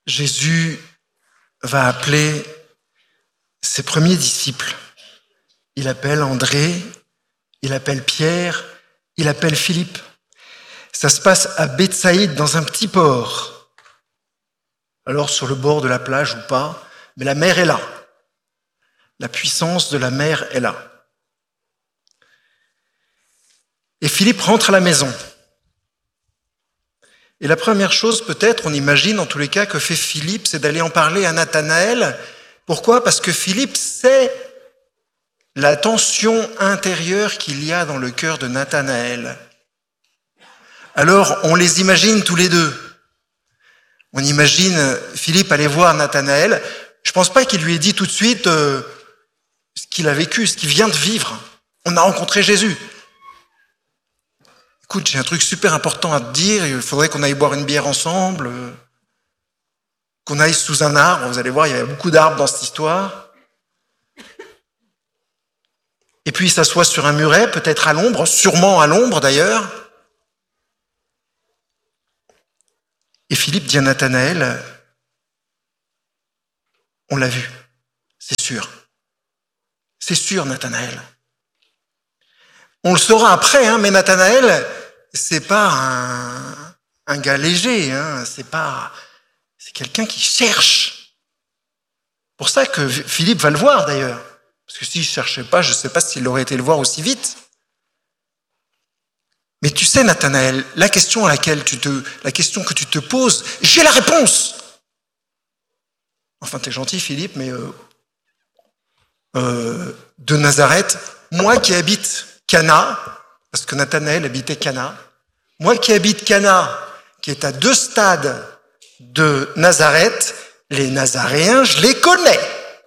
Jésus va appeler ses premiers disciples. Il appelle André, il appelle Pierre, il appelle Philippe. Ça se passe à Bethsaïde, dans un petit port. Alors sur le bord de la plage ou pas, mais la mer est là. La puissance de la mer est là. Et Philippe rentre à la maison. Et la première chose, peut-être, on imagine en tous les cas, que fait Philippe, c'est d'aller en parler à Nathanaël. Pourquoi ? Parce que Philippe sait la tension intérieure qu'il y a dans le cœur de Nathanaël. Alors, on les imagine tous les deux. On imagine Philippe aller voir Nathanaël. Je ne pense pas qu'il lui ait dit tout de suite ce qu'il a vécu, ce qu'il vient de vivre. On a rencontré Jésus. Écoute, j'ai un truc super important à te dire, il faudrait qu'on aille boire une bière ensemble, qu'on aille sous un arbre. Vous allez voir, il y a beaucoup d'arbres dans cette histoire. Et puis il s'assoit sur un muret, peut-être à l'ombre, sûrement à l'ombre d'ailleurs. Et Philippe dit à Nathanaël, on l'a vu, c'est sûr. C'est sûr, Nathanaël. On le saura après, mais Nathanaël, c'est pas un gars léger, c'est quelqu'un qui cherche. Pour ça que Philippe va le voir d'ailleurs. Parce que s'il ne cherchait pas, je ne sais pas s'il aurait été le voir aussi vite. Mais tu sais, Nathanaël, la question que tu te poses, j'ai la réponse. Enfin, t'es gentil, Philippe, mais de Nazareth, moi qui habite Cana, parce que Nathanaël habitait Cana, moi qui habite Cana, qui est à 2 stades de Nazareth, les Nazaréens, je les connais.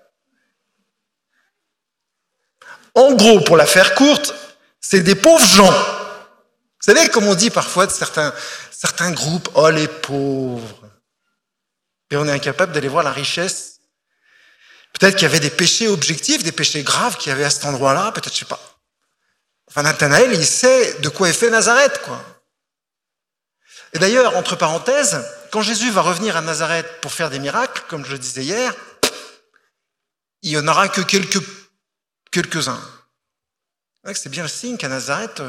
En gros, pour la faire courte, c'est des pauvres gens. Vous savez, comme on dit parfois de certains groupes, oh les pauvres. Et on est incapable d'aller voir la richesse. Peut-être qu'il y avait des péchés objectifs, des péchés graves qu'il y avait à cet endroit-là, peut-être, je sais pas. Enfin, Nathanaël, il sait de quoi est fait Nazareth, quoi. Et d'ailleurs, entre parenthèses, quand Jésus va revenir à Nazareth pour faire des miracles, comme je le disais hier, il n'y en aura que quelques-uns. C'est bien le signe qu'à Nazareth...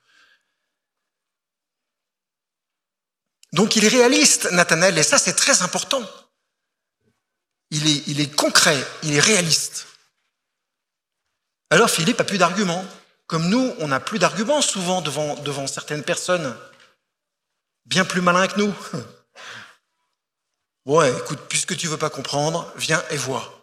Donc il est réaliste, Nathanaël, et ça c'est très important. Il est concret, il est réaliste. Alors Philippe a plus d'arguments. Comme nous, on n'a plus d'arguments souvent devant certaines personnes, bien plus malins que nous. Ouais, écoute, puisque tu ne veux pas comprendre, viens et vois.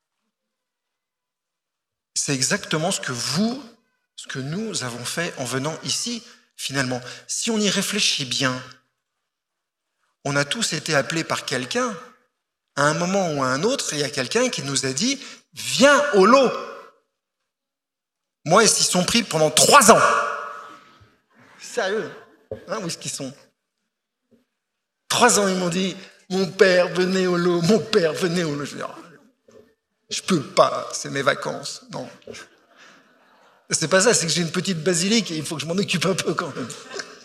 C'est exactement ce que nous avons fait en venant ici, finalement. Si on y réfléchit bien, on a tous été appelés par quelqu'un, à un moment ou à un autre, il y a quelqu'un qui nous a dit « Viens au lot ». Moi, ils s'y sont pris pendant 3 ans. Sérieux, où est-ce qu'ils sont ? 3 ans, ils m'ont dit « Mon père, venez au lot, mon père, venez au lot ». Je dis « Je peux pas, c'est mes vacances. » Non. C'est pas ça, c'est que j'ai une petite basilique et il faut que je m'en occupe un peu quand même.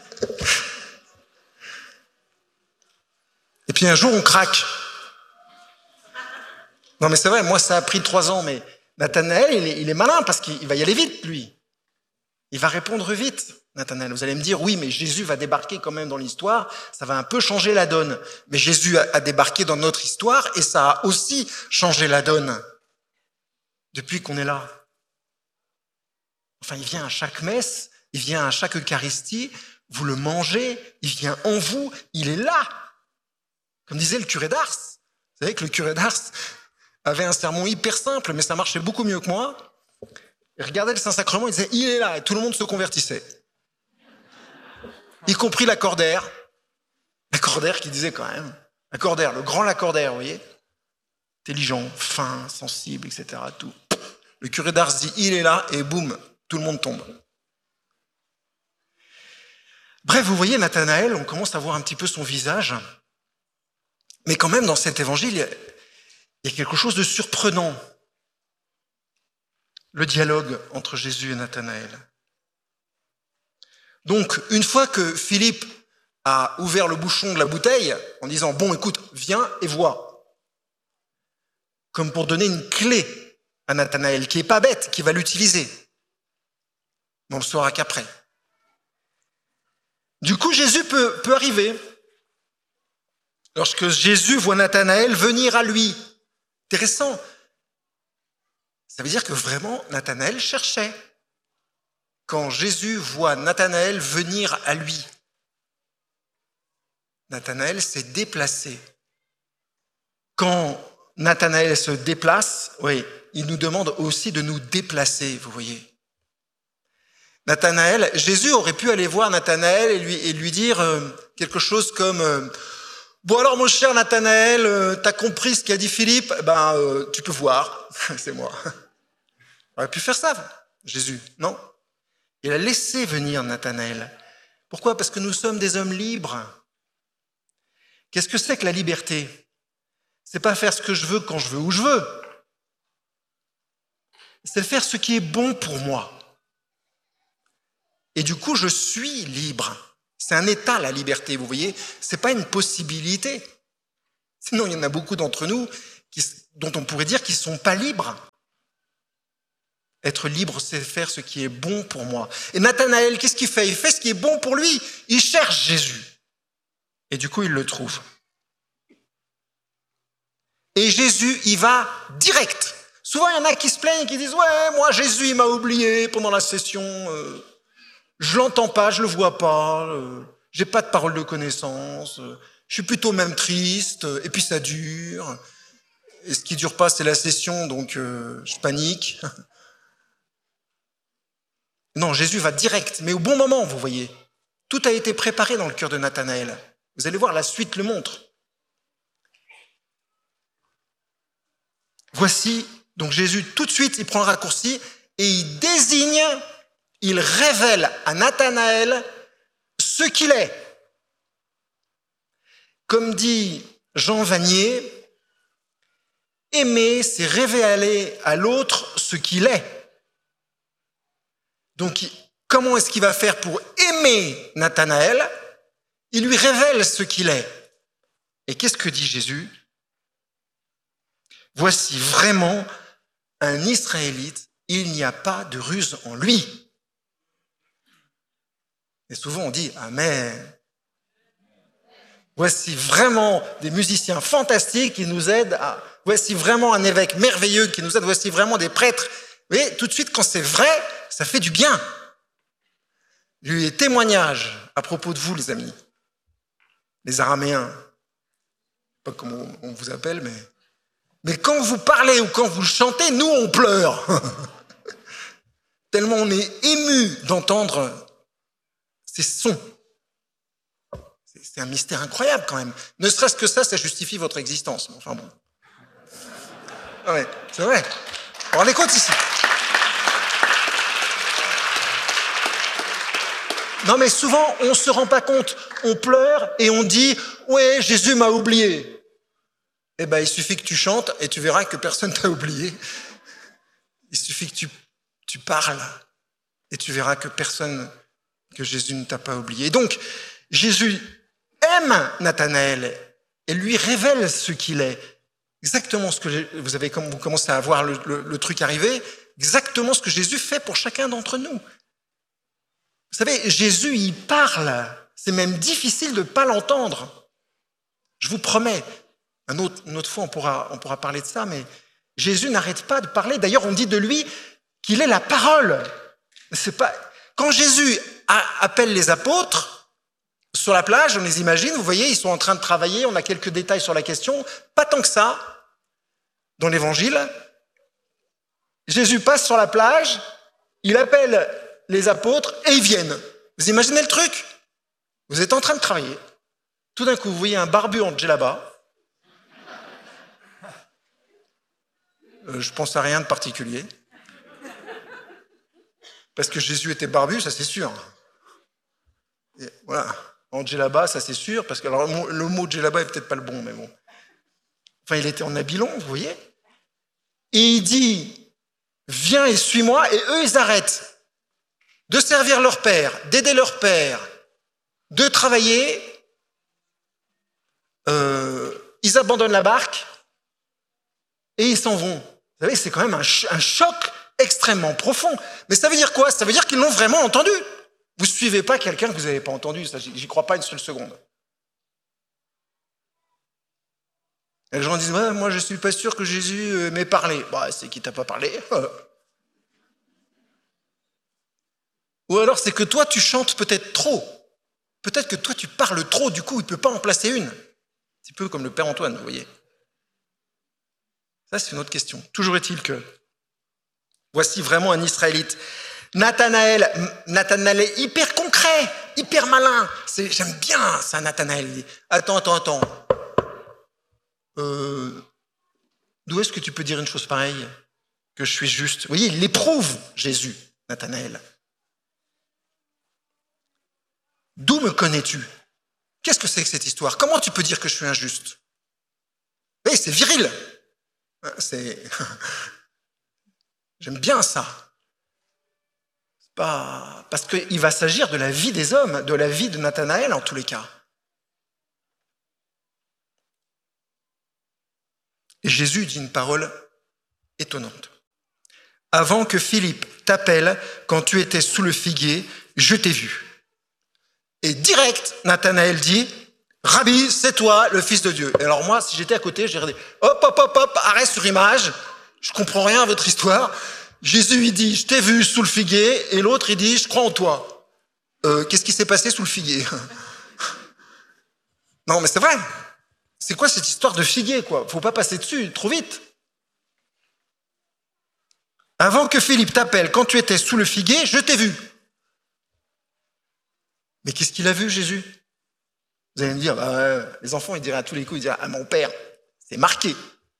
Et puis un jour, on craque. Non mais c'est vrai, moi ça a pris 3 ans, mais Nathanaël, il est malin parce qu'il va y aller vite, lui. Il va répondre vite, Nathanaël. Vous allez me dire, oui, mais Jésus va débarquer quand même dans l'histoire, ça va un peu changer la donne. Mais Jésus a débarqué dans notre histoire et ça a aussi changé la donne depuis qu'on est là. Enfin, il vient à chaque messe, il vient à chaque Eucharistie, vous le mangez, il vient en vous, il est là. Comme disait le curé d'Ars. Vous savez que le curé d'Ars avait un sermon hyper simple, mais ça marchait beaucoup mieux que moi. Il regardait le Saint-Sacrement, il disait « il est là » et tout le monde se convertissait. Y compris Lacordaire. Lacordaire qui disait quand même, Lacordaire, le grand Lacordaire, vous voyez, intelligent, fin, sensible, etc. Tout. Le curé d'Ars dit « il est là » et boum, tout le monde tombe. Bref, vous voyez, Nathanaël, on commence à voir un petit peu son visage. Mais quand même, dans cet évangile, il y a quelque chose de surprenant. Le dialogue entre Jésus et Nathanaël. Donc, une fois que Philippe a ouvert le bouchon de la bouteille en disant « Bon, écoute, viens et vois ». Comme pour donner une clé à Nathanaël, qui n'est pas bête, qui va l'utiliser. Mais on le saura qu'après. Du coup, Jésus peut arriver. Lorsque Jésus voit Nathanaël venir à lui. Intéressant. Ça veut dire que vraiment, Nathanaël cherchait. Quand Jésus voit Nathanaël venir à lui, Nathanaël s'est déplacé. Quand Nathanaël se déplace, oui, il nous demande aussi de nous déplacer, vous voyez. Nathanaël, Jésus aurait pu aller voir Nathanaël et lui dire quelque chose comme bon alors mon cher Nathanaël, t'as compris ce qu'a dit Philippe, tu peux voir, c'est moi. Il aurait pu faire ça, Jésus, non? Il a laissé venir Nathanaël. Pourquoi? Parce que nous sommes des hommes libres. Qu'est-ce que c'est que la liberté? C'est pas faire ce que je veux quand je veux où je veux. C'est faire ce qui est bon pour moi. Et du coup, je suis libre. C'est un état, la liberté, vous voyez. C'est pas une possibilité. Sinon, il y en a beaucoup d'entre nous dont on pourrait dire qu'ils ne sont pas libres. Être libre, c'est faire ce qui est bon pour moi. Et Nathanaël, qu'est-ce qu'il fait? Il fait ce qui est bon pour lui. Il cherche Jésus. Et du coup, il le trouve. Et Jésus, il va direct. Souvent, il y en a qui se plaignent, qui disent « Ouais, moi, Jésus, il m'a oublié pendant la session. Je l'entends pas, je le vois pas. J'ai pas de parole de connaissance. Je suis plutôt même triste. Et puis, ça dure. Et ce qui dure pas, c'est la session, donc je panique. » Non, Jésus va direct, mais au bon moment, vous voyez. Tout a été préparé dans le cœur de Nathanaël. Vous allez voir, la suite le montre. Voici, donc Jésus, tout de suite, il prend le raccourci et il désigne, il révèle à Nathanaël ce qu'il est. Comme dit Jean Vanier, aimer, c'est révéler à l'autre ce qu'il est. Donc, comment est-ce qu'il va faire pour aimer Nathanaël? Il lui révèle ce qu'il est. Et qu'est-ce que dit Jésus? Voici vraiment un Israélite, il n'y a pas de ruse en lui. Et souvent on dit Amen. Voici vraiment des musiciens fantastiques qui nous aident. Voici vraiment un évêque merveilleux qui nous aide. Voici vraiment des prêtres. Vous voyez, tout de suite, quand c'est vrai, ça fait du bien. Les témoignages à propos de vous, les amis, les Araméens, pas comme on vous appelle, mais quand vous parlez ou quand vous chantez, nous, on pleure. Tellement on est ému d'entendre ces sons. C'est un mystère incroyable quand même. Ne serait-ce que ça justifie votre existence. Enfin bon. Ouais, c'est vrai. On l'écoute ici. Non mais souvent, on ne se rend pas compte. On pleure et on dit « Ouais, Jésus m'a oublié ». Eh bien, il suffit que tu chantes et tu verras que personne t'a oublié. Il suffit que tu parles et tu verras que Jésus ne t'a pas oublié. Et donc, Jésus aime Nathanaël et lui révèle ce qu'il est. Exactement ce que vous commencez à voir le truc arriver, exactement ce que Jésus fait pour chacun d'entre nous. Vous savez, Jésus, il parle. C'est même difficile de ne pas l'entendre. Je vous promets. Une autre fois, on pourra parler de ça, mais Jésus n'arrête pas de parler. D'ailleurs, on dit de lui qu'il est la parole. Quand Jésus appelle les apôtres sur la plage, on les imagine, vous voyez, ils sont en train de travailler, on a quelques détails sur la question, pas tant que ça. Dans l'évangile, Jésus passe sur la plage, il appelle les apôtres et ils viennent. Vous imaginez le truc? Vous êtes en train de travailler. Tout d'un coup, vous voyez un barbu en djellaba. Je pense à rien de particulier. Parce que Jésus était barbu, ça c'est sûr. Et voilà, en djellaba, ça c'est sûr. Parce que alors, le mot djellaba est peut-être pas le bon, mais bon. Enfin, il était en habit long, vous voyez. Et il dit, viens et suis-moi. Et eux, ils arrêtent de servir leur père, d'aider leur père, de travailler. ils abandonnent la barque et ils s'en vont. Vous savez, c'est quand même un choc extrêmement profond. Mais ça veut dire quoi? Ça veut dire qu'ils l'ont vraiment entendu. Vous ne suivez pas quelqu'un que vous n'avez pas entendu, ça, j'y crois pas une seule seconde. Et les gens disent, ouais, moi je ne suis pas sûr que Jésus m'ait parlé. Bah, c'est qui t'a pas parlé. Ou alors c'est que toi tu chantes peut-être trop. Peut-être que toi tu parles trop, du coup il ne peut pas en placer une. Un petit peu comme le Père Antoine, vous voyez. Ça c'est une autre question. Toujours est-il que voici vraiment un Israélite. Nathanaël est hyper concret, hyper malin. J'aime bien ça, Nathanaël. Il dit, attends. D'où est-ce que tu peux dire une chose pareille? Que je suis juste. Vous voyez, il l'éprouve, Jésus, Nathanaël. D'où me connais-tu? Qu'est-ce que c'est que cette histoire? Comment tu peux dire que je suis injuste? Oui, c'est viril. J'aime bien ça. C'est pas parce qu'il va s'agir de la vie des hommes, de la vie de Nathanaël en tous les cas. Et Jésus dit une parole étonnante. Avant que Philippe t'appelle, quand tu étais sous le figuier, je t'ai vu. Et direct, Nathanaël dit, Rabbi, c'est toi, le Fils de Dieu. Et alors moi, si j'étais à côté, j'ai regardé, hop, arrêt sur image, je comprends rien à votre histoire. Jésus, il dit, je t'ai vu sous le figuier, et l'autre, il dit, je crois en toi. Qu'est-ce qui s'est passé sous le figuier? Non, mais c'est vrai. C'est quoi cette histoire de figuier, quoi? Faut pas passer dessus trop vite. Avant que Philippe t'appelle, quand tu étais sous le figuier, je t'ai vu. Mais qu'est-ce qu'il a vu, Jésus? Vous allez me dire, les enfants, ils diraient à tous les coups, ils diraient, ah, mon père, c'est marqué.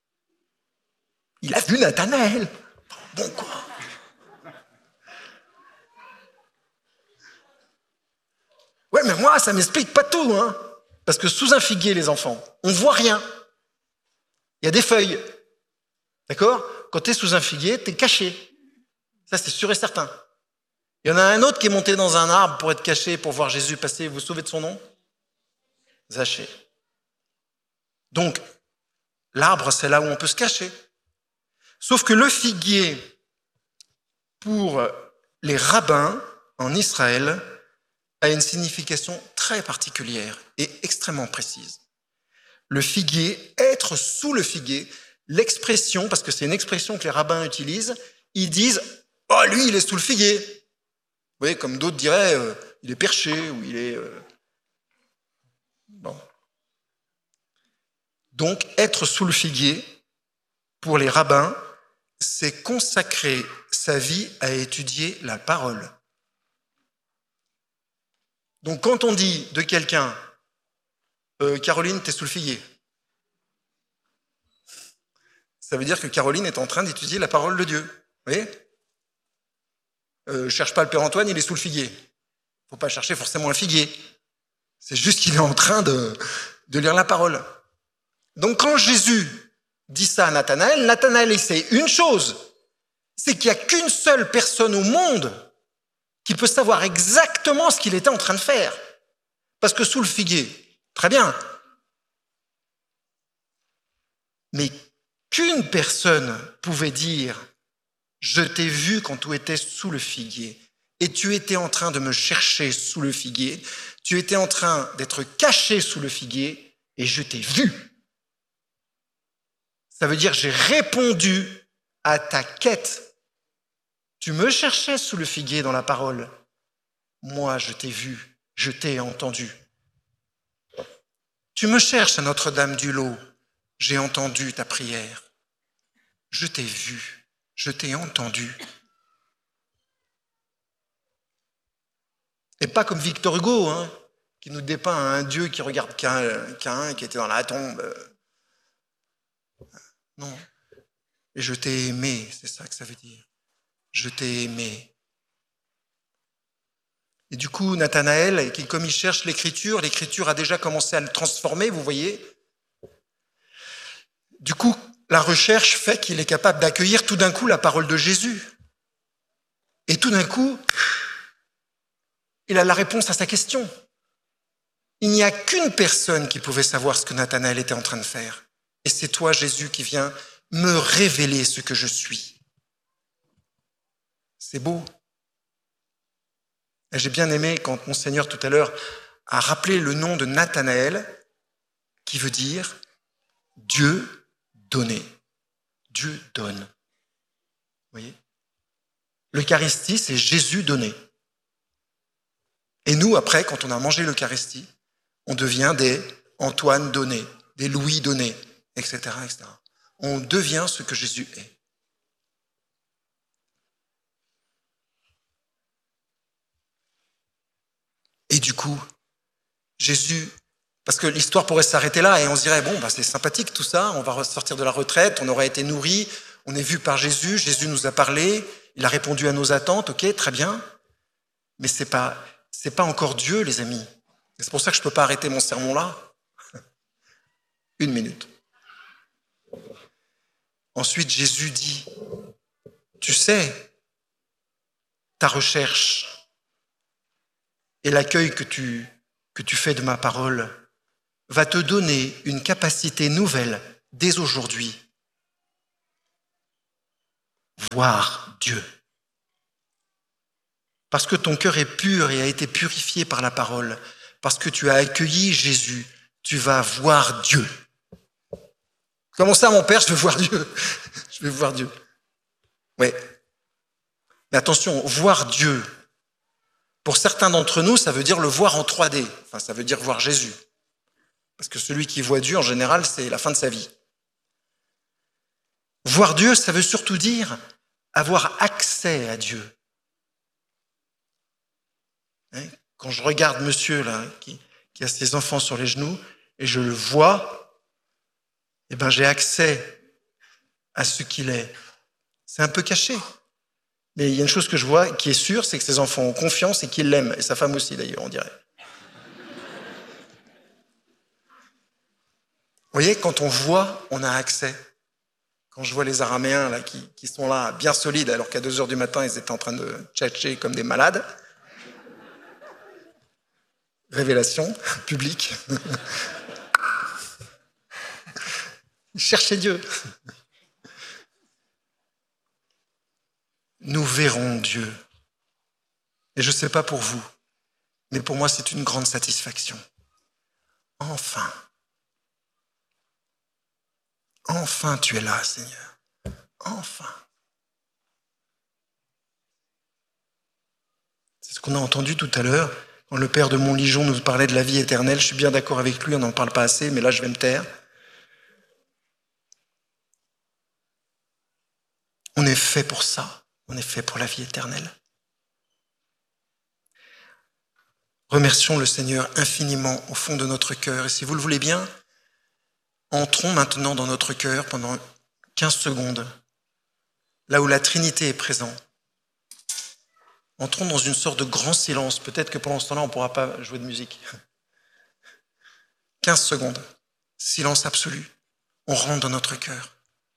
Il a vu Nathanaël. Bon, quoi. Ouais, mais moi, ça m'explique pas tout, hein. Parce que sous un figuier, les enfants, on voit rien. Il y a des feuilles. D'accord? Quand tu es sous un figuier, tu es caché. Ça, c'est sûr et certain. Il y en a un autre qui est monté dans un arbre pour être caché, pour voir Jésus passer. Vous vous souvenez de son nom? Zachée. Donc, l'arbre, c'est là où on peut se cacher. Sauf que le figuier, pour les rabbins en Israël, a une signification très particulière et extrêmement précise. Le figuier, être sous le figuier, l'expression, parce que c'est une expression que les rabbins utilisent, ils disent « Oh, lui, il est sous le figuier ». Vous voyez, comme d'autres diraient « Il est perché » ou « Il est… Bon. Donc, être sous le figuier, pour les rabbins, c'est consacrer sa vie à étudier la parole. Donc, quand on dit de quelqu'un Caroline, t'es sous le figuier, ça veut dire que Caroline est en train d'étudier la parole de Dieu. Vous voyez? Cherche pas le Père Antoine, il est sous le figuier. Faut pas chercher forcément un figuier. C'est juste qu'il est en train de lire la parole. Donc quand Jésus dit ça à Nathanaël, Nathanaël sait une chose, c'est qu'il n'y a qu'une seule personne au monde qui peut savoir exactement ce qu'il était en train de faire. Parce que sous le figuier, très bien. Mais qu'une personne pouvait dire « Je t'ai vu quand tu étais sous le figuier et tu étais en train de me chercher sous le figuier, tu étais en train d'être caché sous le figuier et je t'ai vu. » Ça veut dire « J'ai répondu à ta quête. Tu me cherchais sous le figuier dans la parole. Moi, je t'ai vu, je t'ai entendu. Tu me cherches à Notre-Dame-du-Lot. J'ai entendu ta prière. Je t'ai vu, je t'ai entendu. » Et pas comme Victor Hugo, hein, qui nous dépeint un Dieu qui regarde Caïn qui était dans la tombe. Non. Et je t'ai aimé, c'est ça que ça veut dire. Je t'ai aimé. Et du coup, Nathanaël, comme il cherche l'Écriture a déjà commencé à le transformer, vous voyez. Du coup, la recherche fait qu'il est capable d'accueillir tout d'un coup la parole de Jésus. Et tout d'un coup, il a la réponse à sa question. Il n'y a qu'une personne qui pouvait savoir ce que Nathanaël était en train de faire. Et c'est toi, Jésus, qui viens me révéler ce que je suis. C'est beau. Et j'ai bien aimé quand Monseigneur tout à l'heure a rappelé le nom de Nathanaël, qui veut dire Dieu donné. Dieu donne. Vous voyez ? L'Eucharistie, c'est Jésus donné. Et nous, après, quand on a mangé l'Eucharistie, on devient des Antoine donné, des Louis donné, etc., etc. On devient ce que Jésus est. Et du coup, Jésus, parce que l'histoire pourrait s'arrêter là et on se dirait, bon, c'est sympathique tout ça, on va sortir de la retraite, on aurait été nourri, on est vu par Jésus, Jésus nous a parlé, il a répondu à nos attentes, ok, très bien, mais c'est pas encore Dieu, les amis. Et c'est pour ça que je ne peux pas arrêter mon sermon là. 1 minute. Ensuite, Jésus dit, tu sais, ta recherche et l'accueil que tu fais de ma parole va te donner une capacité nouvelle dès aujourd'hui. Voir Dieu. Parce que ton cœur est pur et a été purifié par la parole, parce que tu as accueilli Jésus, tu vas voir Dieu. Comment ça, mon père, je veux voir Dieu? Je veux voir Dieu. Oui. Mais attention, voir Dieu, pour certains d'entre nous, ça veut dire le voir en 3D. Enfin, ça veut dire voir Jésus. Parce que celui qui voit Dieu, en général, c'est la fin de sa vie. Voir Dieu, ça veut surtout dire avoir accès à Dieu. Quand je regarde monsieur là, qui a ses enfants sur les genoux, et je le vois, eh ben j'ai accès à ce qu'il est. C'est un peu caché. Mais il y a une chose que je vois qui est sûre, c'est que ses enfants ont confiance et qu'ils l'aiment. Et sa femme aussi d'ailleurs, on dirait. Vous voyez, quand on voit, on a accès. Quand je vois les Araméens là, qui sont là, bien solides, alors qu'à 2h du matin, ils étaient en train de tchatcher comme des malades. Révélation publique. Cherchez Dieu. Nous verrons Dieu. Et je ne sais pas pour vous, mais pour moi, c'est une grande satisfaction. Enfin. Enfin, tu es là, Seigneur. Enfin. C'est ce qu'on a entendu tout à l'heure, quand le père de Montligeon nous parlait de la vie éternelle. Je suis bien d'accord avec lui, on n'en parle pas assez, mais là, je vais me taire. On est fait pour ça. On est fait pour la vie éternelle. Remercions le Seigneur infiniment au fond de notre cœur. Et si vous le voulez bien, entrons maintenant dans notre cœur pendant 15 secondes, là où la Trinité est présente. Entrons dans une sorte de grand silence. Peut-être que pendant ce temps-là, on ne pourra pas jouer de musique. 15 secondes, silence absolu. On rentre dans notre cœur.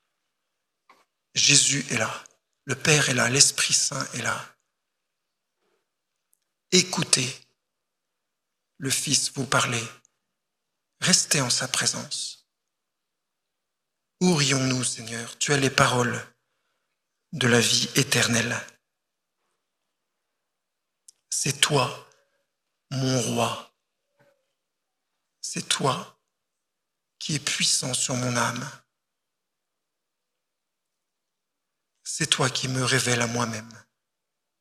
Jésus est là. Le Père est là. L'Esprit Saint est là. Écoutez le Fils vous parler. Restez en sa présence. Où irions-nous, Seigneur? Tu as les paroles de la vie éternelle. C'est toi, mon roi. C'est toi qui es puissant sur mon âme. C'est toi qui me révèles à moi-même.